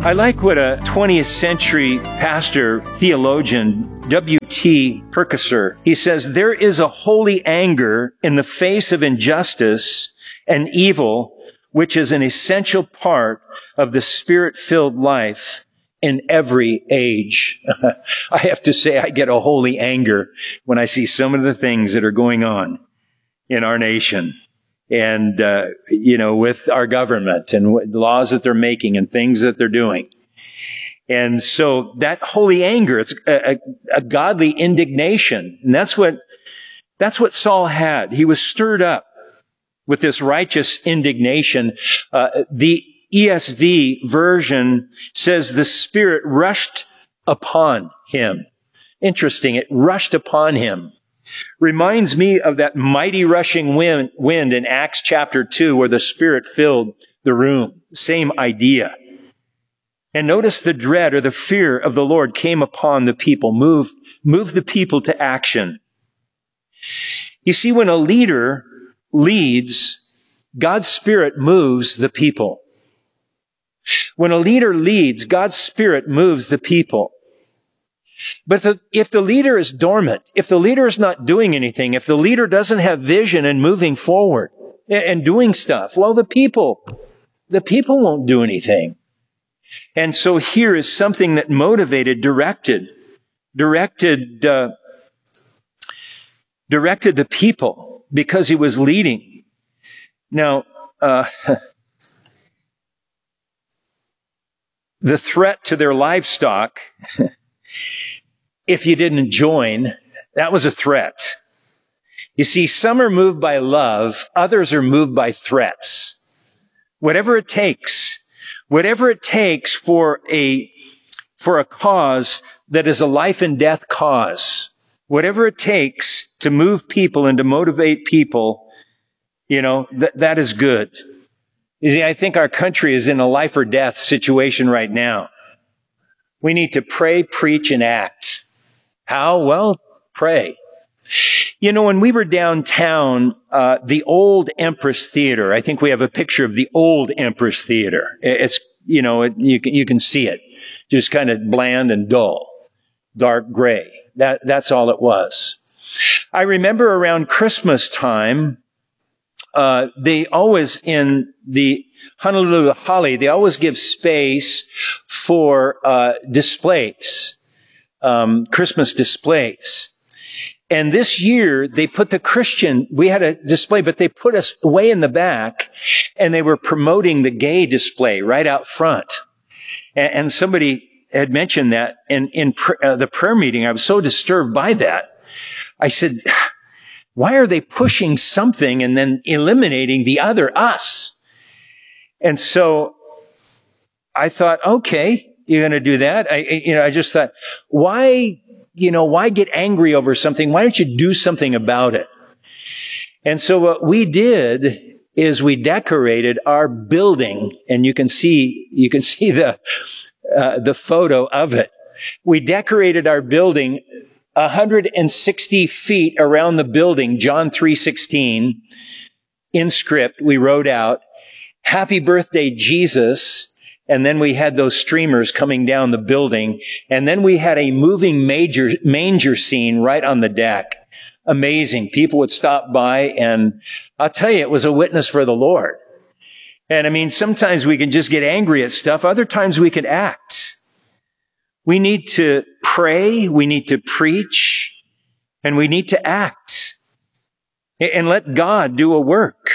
I like what a 20th century pastor, theologian, W.T. Purchaser, he says, there is a holy anger in the face of injustice and evil, which is an essential part of the Spirit-filled life in every age. I have to say, I get a holy anger when I see some of the things that are going on in our nation. And, with our government and laws that they're making and things that they're doing. And so that holy anger, it's a godly indignation. And that's what Saul had. He was stirred up with this righteous indignation. The ESV version says the Spirit rushed upon him. Interesting. It rushed upon him. Reminds me of that mighty rushing wind in Acts chapter 2 where the Spirit filled the room. Same idea. And notice the dread or the fear of the Lord came upon the people, moved the people to action. You see, when a leader leads, God's Spirit moves the people. When a leader leads, God's Spirit moves the people. But if the leader is dormant, if the leader is not doing anything, if the leader doesn't have vision and moving forward and doing stuff, well, the people won't do anything. And so here is something that motivated, directed the people because he was leading. Now, the threat to their livestock, if you didn't join, that was a threat. You see, some are moved by love, others are moved by threats. Whatever it takes for a cause that is a life and death cause, whatever it takes to move people and to motivate people, that is good. You see, I think our country is in a life or death situation right now. We need to pray, preach, and act. How? Well, pray. When we were downtown, the old Empress Theater, I think we have a picture of the old Empress Theater. It's, you can see it. Just kind of bland and dull. Dark gray. That's all it was. I remember around Christmas time, they always, in the Honolulu Holly, they always give space for displays, Christmas displays. And this year, they put we had a display, but they put us way in the back, and they were promoting the gay display right out front. And somebody had mentioned that in the prayer meeting. I was so disturbed by that. I said, why are they pushing something and then eliminating the other, us? And so I thought, okay, you're going to do that. I just thought, why get angry over something? Why don't you do something about it? And so what we did is we decorated our building, and you can see the photo of it. We decorated our building 160 feet around the building, John 3:16, in script. We wrote out, "Happy birthday, Jesus." And then we had those streamers coming down the building. And then we had a moving manger scene right on the deck. Amazing. People would stop by, and I'll tell you, it was a witness for the Lord. And sometimes we can just get angry at stuff. Other times we can act. We need to pray. We need to preach. And we need to act. And let God do a work.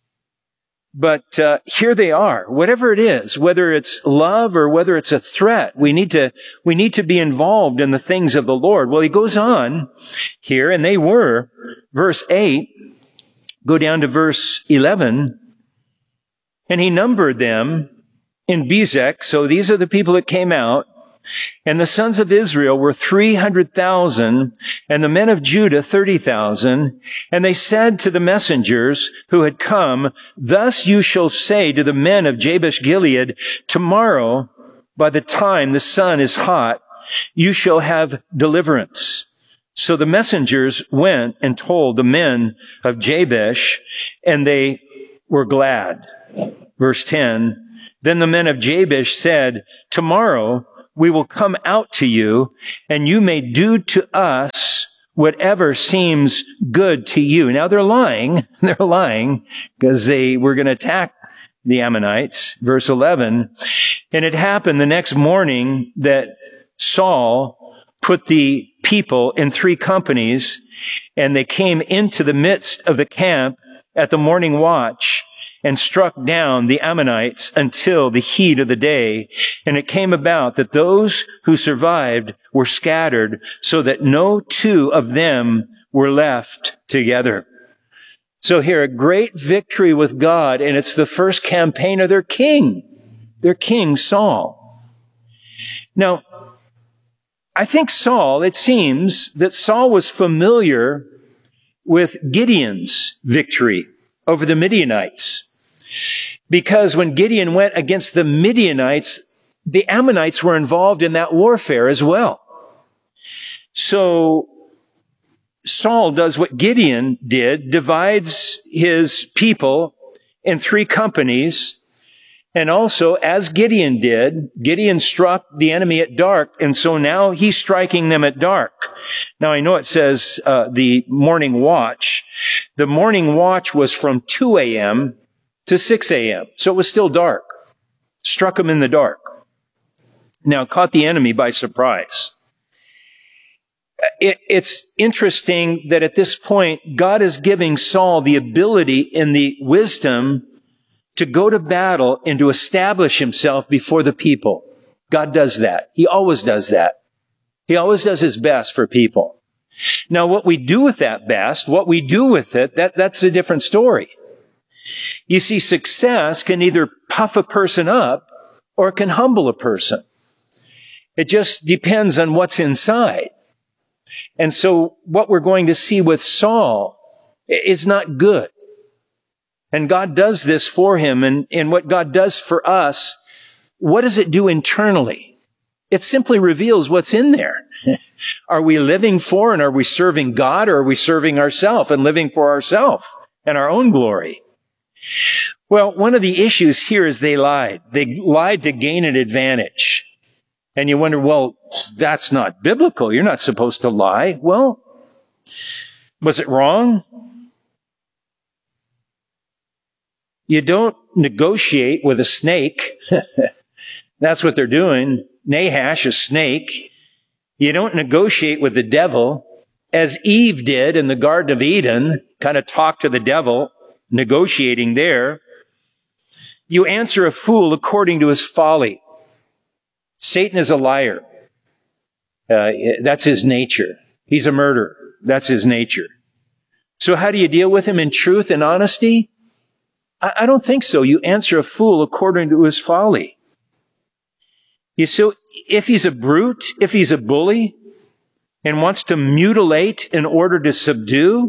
But here they are. Whatever it is, whether it's love or whether it's a threat, we need to be involved in the things of the Lord. Well, he goes on here, and they were, verse 8, go down to verse 11, and he numbered them in Bezek. So these are the people that came out. And the sons of Israel were 300,000, and the men of Judah 30,000. And they said to the messengers who had come, "Thus you shall say to the men of Jabesh Gilead, tomorrow, by the time the sun is hot, you shall have deliverance." So the messengers went and told the men of Jabesh, and they were glad. Verse 10, Then the men of Jabesh said, tomorrow we will come out to you, and you may do to us whatever seems good to you. Now they're lying. They're lying because they were going to attack the Ammonites. Verse 11. And it happened the next morning that Saul put the people in 3 companies, and they came into the midst of the camp at the morning watch and struck down the Ammonites until the heat of the day. And it came about that those who survived were scattered, so that no 2 of them were left together. So here, a great victory with God, and it's the first campaign of their king Saul. Now, I think it seems that Saul was familiar with Gideon's victory over the Midianites. Because when Gideon went against the Midianites, the Ammonites were involved in that warfare as well. So Saul does what Gideon did, divides his people in 3 companies. And also, as Gideon did, Gideon struck the enemy at dark, and so now he's striking them at dark. Now, I know it says the morning watch. The morning watch was from 2 a.m. to 6 a.m., so it was still dark. Struck them in the dark. Now, caught the enemy by surprise. It's interesting that at this point, God is giving Saul the ability and the wisdom to go to battle and to establish himself before the people. God does that. He always does that. He always does his best for people. Now, what we do with that best, what we do with it, that's a different story. You see, success can either puff a person up or it can humble a person. It just depends on what's inside. And so what we're going to see with Saul is not good. And God does this for him. And what God does for us, what does it do internally? It simply reveals what's in there. Are we living for and are we serving God, or are we serving ourselves and living for ourselves and our own glory? Well, one of the issues here is they lied. They lied to gain an advantage. And you wonder, well, that's not biblical. You're not supposed to lie. Well, was it wrong? You don't negotiate with a snake. That's what they're doing. Nahash, a snake. You don't negotiate with the devil, as Eve did in the Garden of Eden, kind of talk to the devil, negotiating there. You answer a fool according to his folly. Satan is a liar. That's his nature. He's a murderer. That's his nature. So how do you deal with him? In truth and honesty? I don't think so. You answer a fool according to his folly. So if he's a brute, if he's a bully, and wants to mutilate in order to subdue,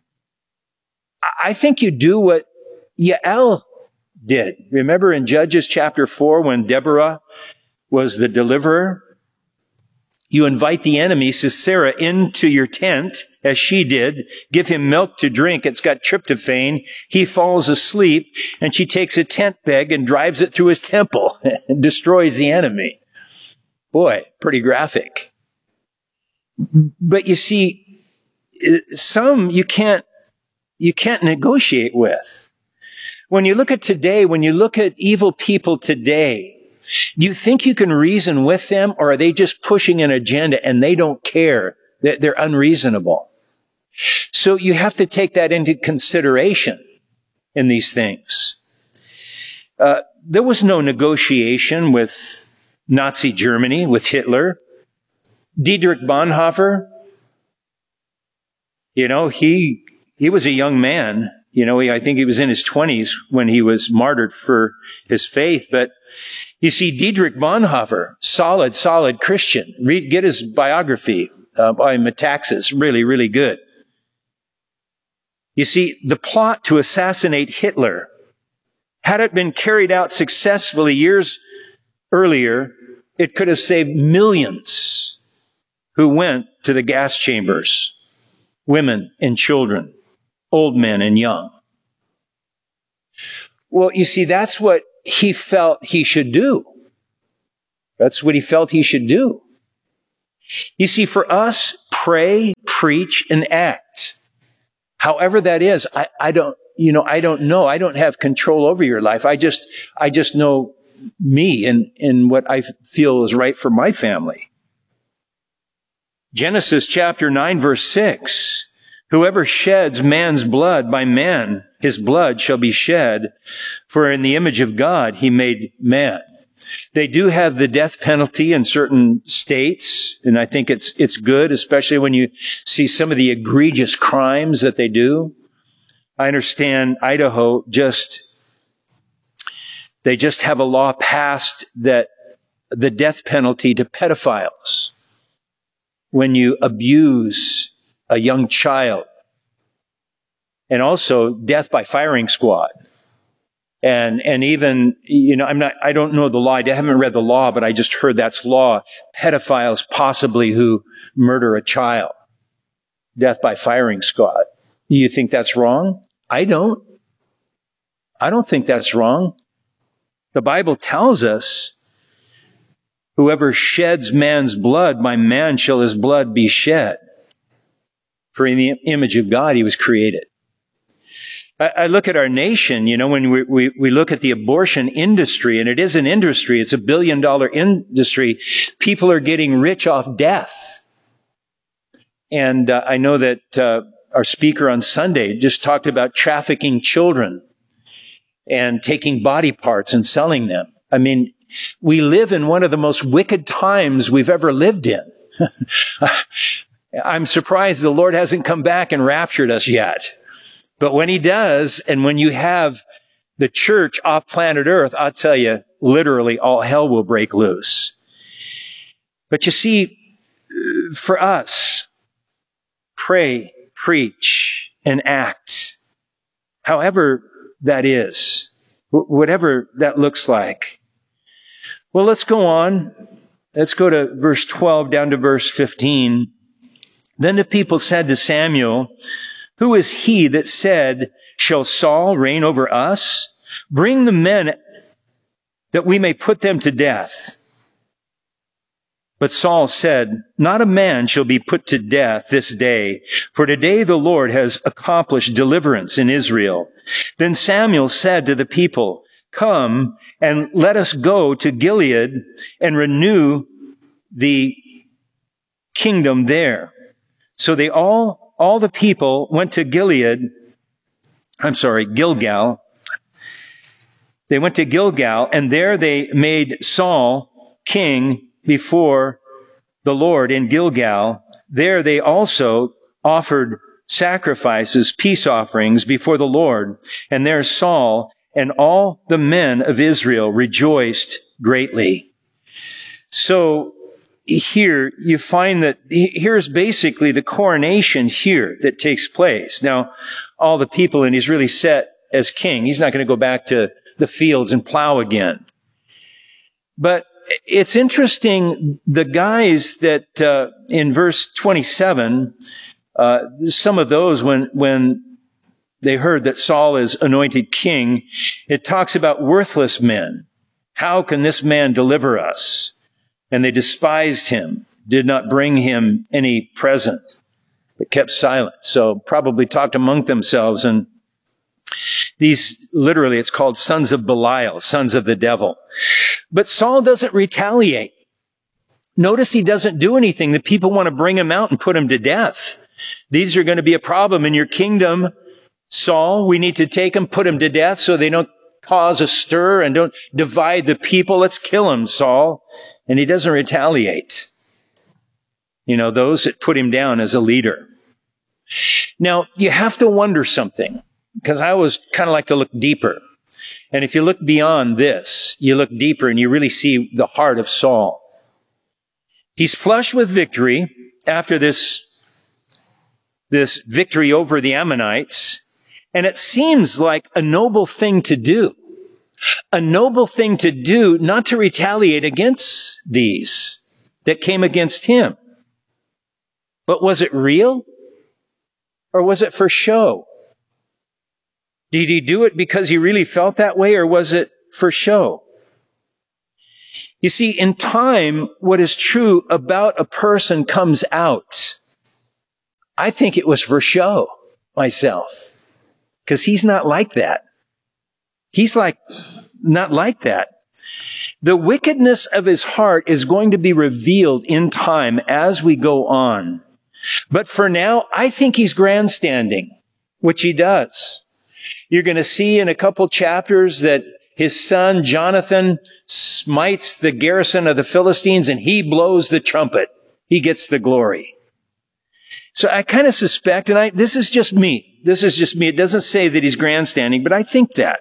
I think you do what Yael did. Remember in Judges chapter 4 when Deborah was the deliverer? You invite the enemy, Sisera, into your tent, as she did, give him milk to drink. It's got tryptophan. He falls asleep, and she takes a tent peg and drives it through his temple and destroys the enemy. Boy, pretty graphic. But you see, some you can't negotiate with. When you look at today, when you look at evil people today, do you think you can reason with them, or are they just pushing an agenda and they don't care that they're unreasonable? So you have to take that into consideration in these things. There was no negotiation with Nazi Germany, with Hitler. Dietrich Bonhoeffer, he was a young man. I think he was in his 20s when he was martyred for his faith. But you see, Dietrich Bonhoeffer, solid Christian. Get his biography by Metaxas. Really, really good. You see, the plot to assassinate Hitler, had it been carried out successfully years earlier, it could have saved millions who went to the gas chambers, women and children, old men and young. Well, you see, that's what he felt he should do. That's what he felt he should do. You see, for us, pray, preach, and act. However that is, I don't know. I don't have control over your life. I just know me and what I feel is right for my family. Genesis chapter 9, verse 6. Whoever sheds man's blood, by man his blood shall be shed, for in the image of God he made man. They do have the death penalty in certain states, and I think it's good, especially when you see some of the egregious crimes that they do. I understand Idaho they just have a law passed that the death penalty to pedophiles when you abuse a young child, and also death by firing squad. And even, I don't know the law. I haven't read the law, but I just heard that's law. Pedophiles possibly who murder a child. Death by firing squad. You think that's wrong? I don't think that's wrong. The Bible tells us, whoever sheds man's blood, by man shall his blood be shed. For in the image of God he was created. I look at our nation, when we look at the abortion industry, and it is an industry, it's $1 billion industry. People are getting rich off death. And I know that our speaker on Sunday just talked about trafficking children and taking body parts and selling them. I mean, we live in one of the most wicked times we've ever lived in. I'm surprised the Lord hasn't come back and raptured us yet. But when he does, and when you have the church off planet Earth, I'll tell you, literally all hell will break loose. But you see, for us, pray, preach, and act, however that is, whatever that looks like. Well, let's go on. Let's go to verse 12 down to verse 15. Then the people said to Samuel, "Who is he that said, shall Saul reign over us? Bring the men that we may put them to death." But Saul said, "Not a man shall be put to death this day, for today the Lord has accomplished deliverance in Israel." Then Samuel said to the people, "Come and let us go to Gilead and renew the kingdom there." So they all the people went to Gilgal. They went to Gilgal, and there they made Saul king before the Lord in Gilgal. There they also offered sacrifices, peace offerings before the Lord. And there Saul and all the men of Israel rejoiced greatly. So here you find that here's basically the coronation here that takes place. Now, all the people, and he's really set as king. He's not going to go back to the fields and plow again. But it's interesting, the guys that in verse 27, some of those, when they heard that Saul is anointed king, it talks about worthless men. How can this man deliver us? And they despised him, did not bring him any present, but kept silent. So probably talked among themselves. And these, literally, it's called sons of Belial, sons of the devil. But Saul doesn't retaliate. Notice he doesn't do anything. The people want to bring him out and put him to death. These are going to be a problem in your kingdom, Saul. We need to take him, put him to death so they don't cause a stir and don't divide the people. Let's kill him, Saul. And he doesn't retaliate. Those that put him down as a leader. Now, you have to wonder something, because I always kind of like to look deeper. And if you look beyond this, you look deeper and you really see the heart of Saul. He's flushed with victory after this victory over the Ammonites. And it seems like a noble thing to do. A noble thing to do, not to retaliate against these that came against him. But was it real? Or was it for show? Did he do it because he really felt that way? Or was it for show. You see, in time, what is true about a person comes out. I think it was for show, myself, because he's not like that. He's not like that. The wickedness of his heart is going to be revealed in time as we go on. But for now, I think he's grandstanding, which he does. You're going to see in a couple chapters that his son Jonathan smites the garrison of the Philistines and he blows the trumpet. He gets the glory. So I kind of suspect, and this is just me. This is just me. It doesn't say that he's grandstanding, but I think that.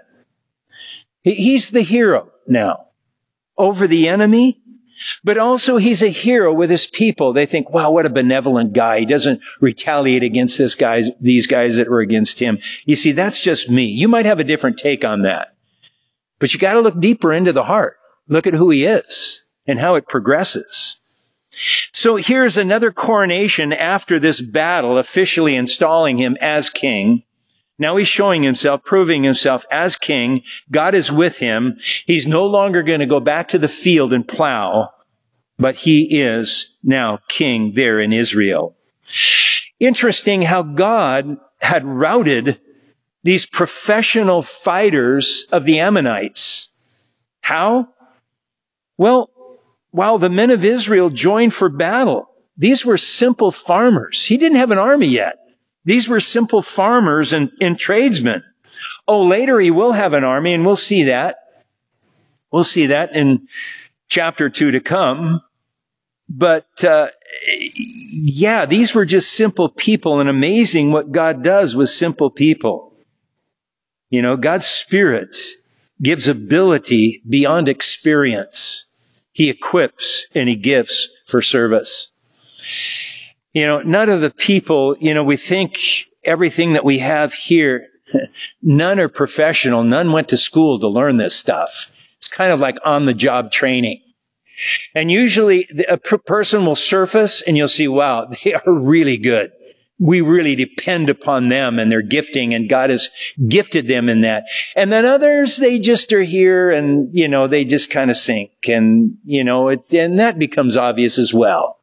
He's the hero now over the enemy, but also he's a hero with his people. They think, wow, what a benevolent guy. He doesn't retaliate against these guys that were against him. You see, that's just me. You might have a different take on that, but you got to look deeper into the heart. Look at who he is and how it progresses. So here's another coronation after this battle, officially installing him as king. Now he's showing himself, proving himself as king. God is with him. He's no longer going to go back to the field and plow, but he is now king there in Israel. Interesting how God had routed these professional fighters of the Ammonites. How? Well, while the men of Israel joined for battle, these were simple farmers. He didn't have an army yet. These were simple farmers and tradesmen. Oh, later he will have an army, and we'll see that. We'll see that in chapter 2 to come. But, yeah, these were just simple people, and amazing what God does with simple people. You know, God's Spirit gives ability beyond experience. He equips and he gives for service. You know, none of the people, we think everything that we have here, none are professional. None went to school to learn this stuff. It's kind of like on-the-job training. And usually a person will surface and you'll see, wow, they are really good. We really depend upon them and their gifting, and God has gifted them in that. And then others, they just are here and, they just kind of sink. And, and that becomes obvious as well.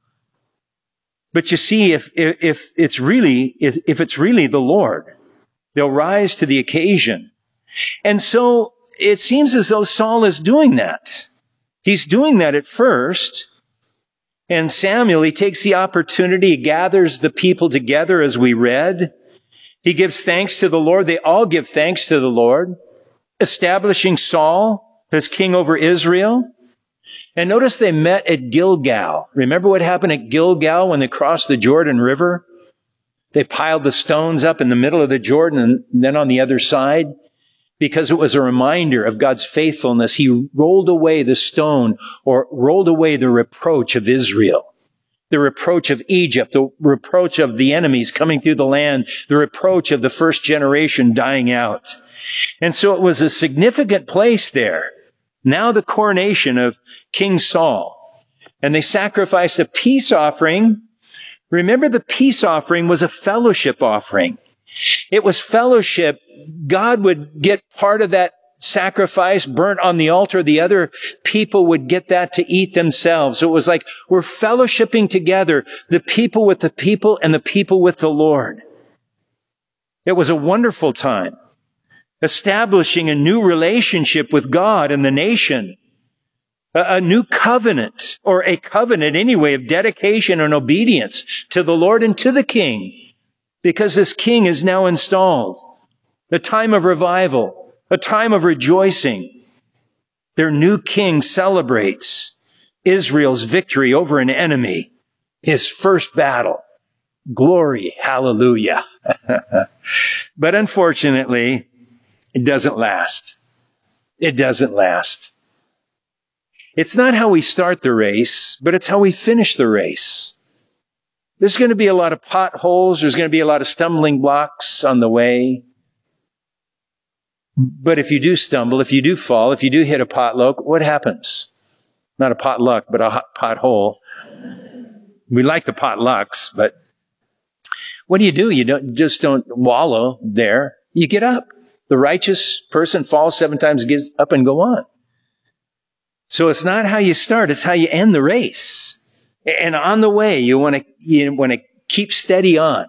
But you see, if it's really the Lord, they'll rise to the occasion. And so it seems as though Saul is doing that. He's doing that at first. And Samuel, he takes the opportunity, he gathers the people together as we read. He gives thanks to the Lord. They all give thanks to the Lord, establishing Saul as king over Israel. And notice they met at Gilgal. Remember what happened at Gilgal when they crossed the Jordan River? They piled the stones up in the middle of the Jordan and then on the other side. Because it was a reminder of God's faithfulness, he rolled away the stone, or rolled away the reproach of Israel, the reproach of Egypt, the reproach of the enemies coming through the land, the reproach of the first generation dying out. And so it was a significant place there. Now the coronation of King Saul. And they sacrificed a peace offering. Remember, the peace offering was a fellowship offering. It was fellowship. God would get part of that sacrifice burnt on the altar. The other people would get that to eat themselves. So it was like we're fellowshipping together, the people with the people and the people with the Lord. It was a wonderful time, establishing a new relationship with God and the nation, a new covenant, or a covenant anyway, of dedication and obedience to the Lord and to the King, because this King is now installed. A time of revival, a time of rejoicing. Their new king celebrates Israel's victory over an enemy, his first battle. Glory, hallelujah. But unfortunately, it doesn't last. It doesn't last. It's not how we start the race, but it's how we finish the race. There's going to be a lot of potholes. There's going to be a lot of stumbling blocks on the way. But if you do stumble, if you do fall, if you do hit a potluck, what happens? Not a potluck, but a pothole. We like the potlucks, but what do? You don't wallow there. You get up. The righteous person falls 7 times, gets up and go on. So it's not how you start, it's how you end the race. And on the way, you want to keep steady on.